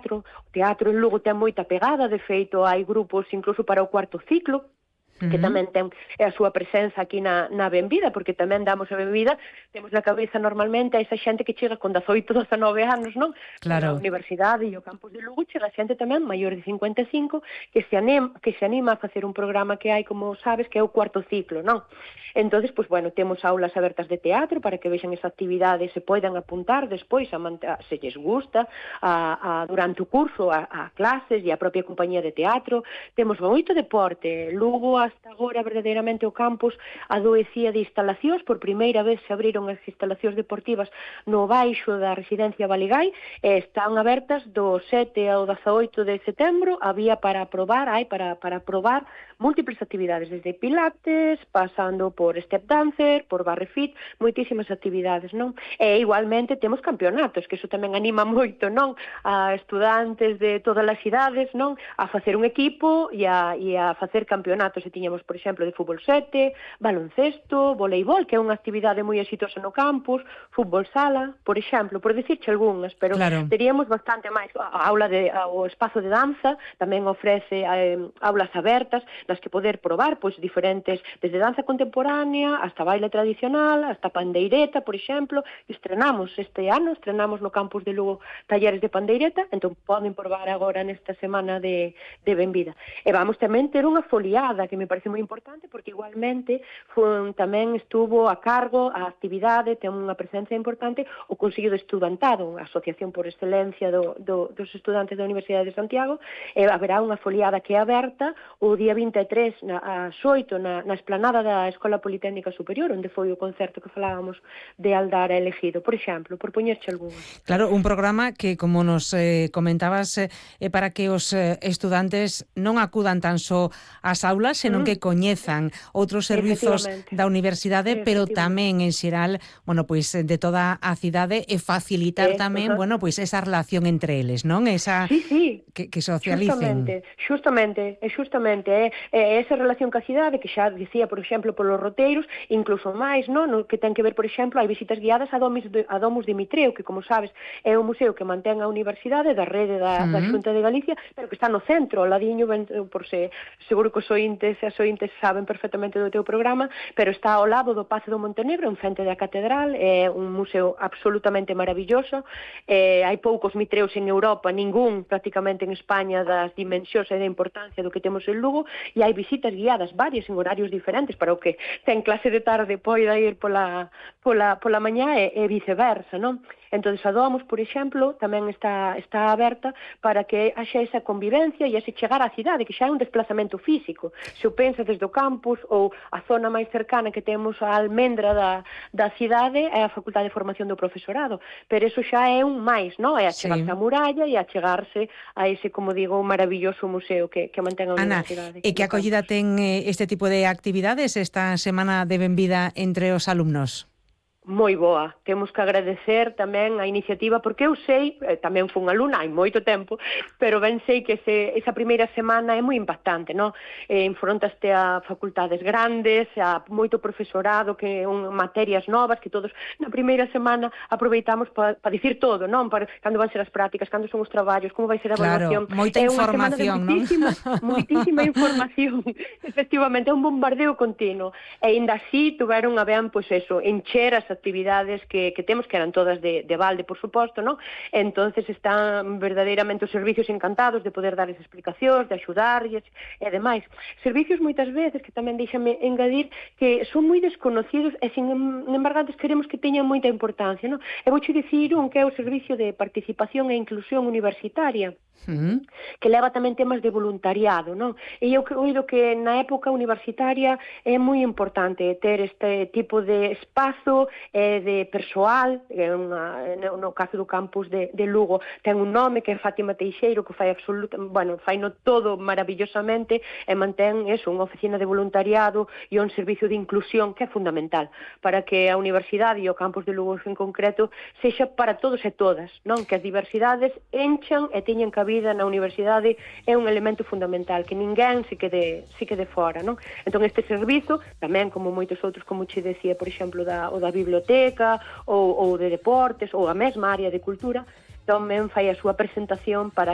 teatro. O teatro en Lugo ten moita pegada, de feito hai grupos incluso para o cuarto ciclo, que tamén ten a súa presenza aquí na Benvida, porque tamén damos a Benvida, temos na cabeza normalmente a esa xente que chega con 18, 19 anos, non? Claro. A universidade e o campus de Lugo chega xente tamén maior de 55 que se anima a facer un programa que hai, como sabes, que é o cuarto ciclo, non? Entonces, pues bueno, temos aulas abertas de teatro para que vexan esa actividade e se poidan apuntar despois se lles gusta durante o curso a clases e a propia compañía de teatro. Temos moito deporte. Lugo hasta agora verdadeiramente o campus adoecía de instalacións. Por primeira vez se abriron as instalacións deportivas no baixo da residencia Baligai e están abertas do 7 ao 18 de setembro. Había para probar múltiples actividades, desde pilates, pasando por step dancer, por barre fit, moitísimas actividades, non? E igualmente temos campeonatos, que iso tamén anima moito, non? A estudantes de todas as idades, non? A facer un equipo e a facer campeonatos. E tiñamos, por exemplo, de fútbol 7, baloncesto, voleibol, que é unha actividade moi exitosa no campus, fútbol sala, por exemplo, por dicirche algunhas, pero teríamos bastante máis. O espazo de danza tamén ofrece aulas abertas nas que poder probar pois diferentes, desde danza contemporánea hasta baile tradicional, hasta pandeireta, por exemplo. Estrenamos no campus de Lugo talleres de pandeireta, entón poden probar agora nesta semana de Benvida. E vamos tamén ter unha foliada, que me parece moi importante, porque igualmente tamén estuvo a cargo a actividade, ten unha presencia importante, o Consello de Estudantado, a asociación por excelencia dos estudantes da Universidade de Santiago, e haberá unha foliada que é aberta o día 23 ás 8 na esplanada da Escola Politécnica Superior, onde foi o concerto que falábamos de Aldara elegido, por exemplo, por poñerche algunha. Claro, un programa que, como nos comentabas, é para que os estudantes non acudan tan só ás aulas, senón que coñezan outros servizos da universidade, pero tamén en xeral, bueno, pois de toda a cidade, e facilitar tamén, bueno, pois esa relación entre eles, non? Esa que socialicen. Justamente, esa relación ca cidade, que xa dicía, por exemplo, polos roteiros, incluso máis, non? Que ten que ver, por exemplo, hai visitas guiadas a Domus Dimitreu, que, como sabes, é un museo que mantén a universidade da rede da Xunta de Galicia, pero que está no centro, ao ladiño, por seguro que os ointes e as ointes saben perfectamente do teu programa, pero está ao lado do Pazo do Montenegro, en frente da catedral. É un museo absolutamente maravilloso. Hai poucos mitreus en Europa, ningún prácticamente en España, das dimensións e da importancia do que temos en Lugo, e hai visitas guiadas varias en horarios diferentes para o que ten clase de tarde poida ir pola mañá e viceversa, non? Entón, a Domus, por exemplo, tamén está aberta para que haxa esa convivencia e ese chegar á cidade, que xa é un desplazamento físico. Se o pensa desde o campus ou a zona máis cercana que temos a almendra da cidade é a Facultade de Formación do Profesorado, pero eso xa é un máis, non? É achegarse á muralla e achegarse a ese, como digo, maravilloso museo que mantén a universidade. Ana, e que acollida ten este tipo de actividades esta semana de Benvida entre os alumnos? Moi boa. Temos que agradecer tamén a iniciativa, porque eu sei, tamén fui unha alumna hai moito tempo, pero ben sei que esa primeira semana é moi impactante, non? Enfrontaste a facultades grandes, a moito profesorado, que materias novas, que todos na primeira semana aproveitamos para dicir todo, non? Para cando van ser as prácticas, cando son os traballos, como vai ser a evaluación. Claro, moita información, non? Moitísima información. Efectivamente, é un bombardeo continuo. E ainda así tuveron a ben, pois eso, encher as actividades que temos, que eran todas de balde, por suposto, non? Entonces están verdadeiramente os servicios encantados de poder dar as explicacións, de axudarlles e demais. Servicios moitas veces que tamén deixame engadir que son moi desconocidos e sin embargo queremos que teñan moita importancia, non? E vouche dicir un que é o Servicio de Participación e Inclusión Universitaria, que leva tamén temas de voluntariado, non? E eu oído que na época universitaria é moi importante ter este tipo de espazo de persoal. No caso do campus de Lugo ten un nome que é Fátima Teixeiro, que fai faino todo maravillosamente e mantén unha oficina de voluntariado e un servicio de inclusión que é fundamental para que a universidade e o campus de Lugo en concreto sexa para todos e todas, non? Que as diversidades enchan e teñan cabida na universidade é un elemento fundamental, que ninguén se quede fora, non? Entón este servizo, tamén como moitos outros, como che decía, por exemplo, o da biblioteca ou de deportes ou a mesma área de cultura, tamén fai a súa presentación para